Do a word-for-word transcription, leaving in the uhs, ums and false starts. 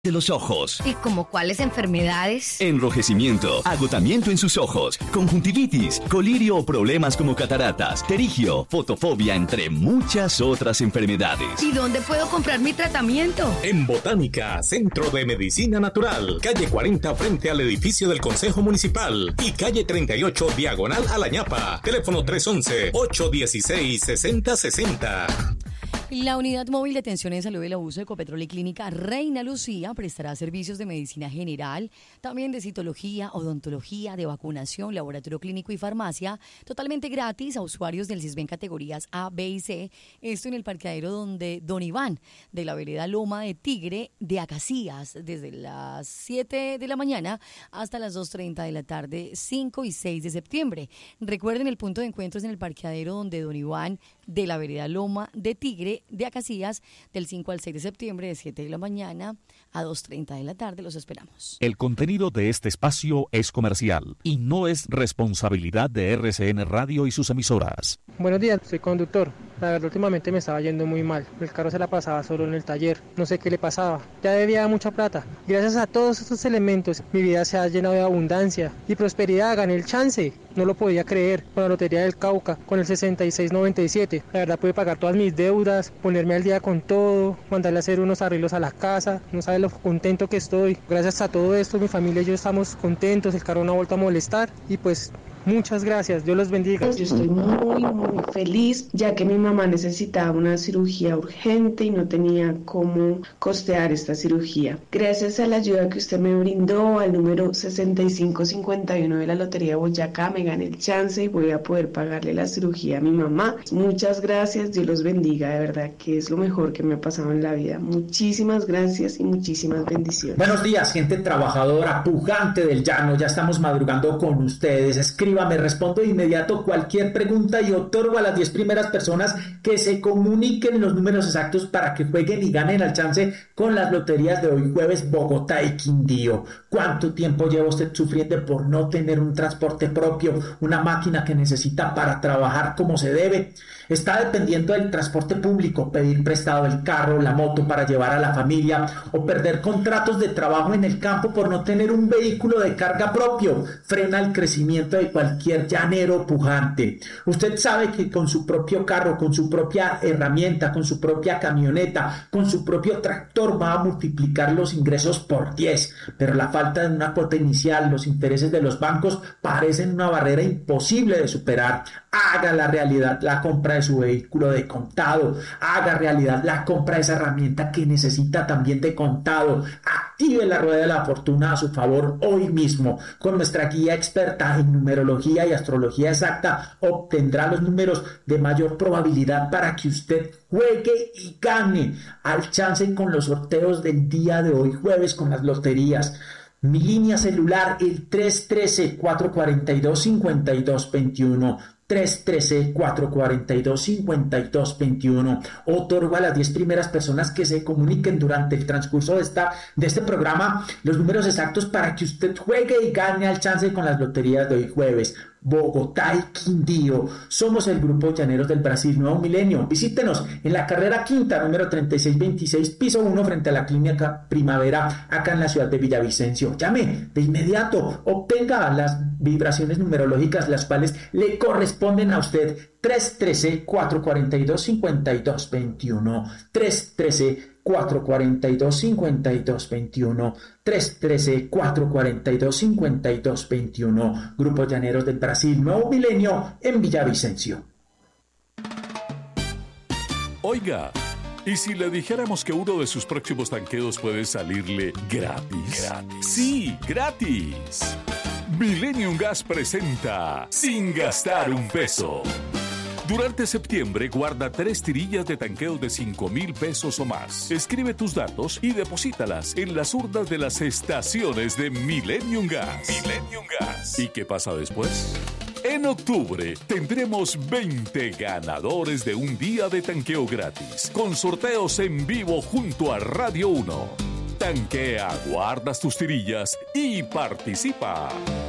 de los ojos. ¿Y como cuáles enfermedades? Enrojecimiento, agotamiento en sus ojos, conjuntivitis, colirio o problemas como cataratas, terigio, fotofobia, entre muchas otras enfermedades. ¿Y dónde puedo comprar mi tratamiento? En Botánica, Centro de Medicina Natural, calle cuarenta frente al edificio del Consejo Municipal y calle treinta y ocho diagonal a La Ñapa. Teléfono tres once, ocho dieciséis, sesenta sesenta. La Unidad Móvil de Atención en Salud del Abuso de Ecopetrol y Clínica Reina Lucía prestará servicios de medicina general, también de citología, odontología, de vacunación, laboratorio clínico y farmacia, totalmente gratis a usuarios del CISBEN categorías A, B y C. Esto en el parqueadero donde Don Iván, de la vereda Loma de Tigre, de Acacías, desde las siete de la mañana hasta las dos treinta de la tarde, cinco y seis de septiembre. Recuerden, el punto de encuentro es en el parqueadero donde Don Iván, de la vereda Loma de Tigre, de Acacías, del cinco al seis de septiembre, de siete de la mañana a dos treinta de la tarde. Los esperamos. El contenido de este espacio es comercial y no es responsabilidad de R C N Radio y sus emisoras. Buenos días, soy conductor. La verdad, últimamente me estaba yendo muy mal. El carro se la pasaba solo en el taller. No sé qué le pasaba. Ya debía mucha plata. Gracias a todos estos elementos, mi vida se ha llenado de abundancia y prosperidad. Gané el chance. No lo podía creer. Con la Lotería del Cauca, con el sesenta y seis noventa y siete. La verdad, pude pagar todas mis deudas, ponerme al día con todo, mandarle a hacer unos arreglos a la casa. No sabe lo contento que estoy. Gracias a todo esto, mi familia y yo estamos contentos. El carro no ha vuelto a molestar y pues muchas gracias, Dios los bendiga. Yo estoy muy, muy feliz, ya que mi mamá necesitaba una cirugía urgente y no tenía cómo costear esta cirugía. Gracias a la ayuda que usted me brindó, al número sesenta y cinco cincuenta y uno de la Lotería de Boyacá, me gané el chance y voy a poder pagarle la cirugía a mi mamá. Muchas gracias, Dios los bendiga, de verdad que es lo mejor que me ha pasado en la vida. Muchísimas gracias y muchísimas bendiciones. Buenos días, gente trabajadora, pujante del llano, ya estamos madrugando con ustedes. Escriban, me respondo de inmediato cualquier pregunta y otorgo a las diez primeras personas que se comuniquen los números exactos para que jueguen y ganen al chance con las loterías de hoy jueves, Bogotá y Quindío. ¿Cuánto tiempo lleva usted sufriendo por no tener un transporte propio, una máquina que necesita para trabajar como se debe? Está dependiendo del transporte público, pedir prestado el carro, la moto para llevar a la familia o perder contratos de trabajo en el campo por no tener un vehículo de carga propio. Frena el crecimiento de cualquier llanero pujante. Usted sabe que con su propio carro, con su propia herramienta, con su propia camioneta, con su propio tractor va a multiplicar los ingresos por diez, pero la falta de una cuota inicial, los intereses de los bancos parecen una barrera imposible de superar. Haga la realidad la compra de su vehículo de contado, haga realidad la compra de esa herramienta que necesita también de contado. Active la rueda de la fortuna a su favor hoy mismo. Con nuestra guía experta en numerología y astrología exacta obtendrá los números de mayor probabilidad para que usted juegue y gane al chance con los sorteos del día de hoy jueves con las loterías. Mi línea celular, el tres uno tres, cuatro cuatro dos, cinco dos dos uno. tres uno tres, cuatro cuatro dos, cinco dos dos uno. Otorgo a las diez primeras personas que se comuniquen durante el transcurso de, esta, de este programa los números exactos para que usted juegue y gane al chance con las loterías de hoy jueves. Bogotá y Quindío. Somos el Grupo Llaneros del Brasil Nuevo Milenio. Visítenos en la carrera quinta, número treinta y seis veintiséis, piso uno, frente a la Clínica Primavera, acá en la ciudad de Villavicencio. Llame de inmediato, obtenga las vibraciones numerológicas, las cuales le corresponden a usted. tres uno tres, cuatro cuatro dos, cinco dos dos uno. tres uno tres, cuatro cuatro dos, cinco dos dos uno. tres uno tres, cuatro cuatro dos, cinco dos dos uno. Grupo Llaneros del Brasil Nuevo Milenio en Villavicencio. Oiga, ¿y si le dijéramos que uno de sus próximos tanqueos puede salirle gratis? Gratis. Sí, gratis. Millennium Gas presenta Sin Gastar un Peso. Durante septiembre, guarda tres tirillas de tanqueo de cinco mil pesos o más. Escribe tus datos y deposítalas en las urnas de las estaciones de Millennium Gas. Millennium Gas. ¿Y qué pasa después? En octubre tendremos veinte ganadores de un día de tanqueo gratis, con sorteos en vivo junto a Radio uno. Tanquea, guardas tus tirillas y participa.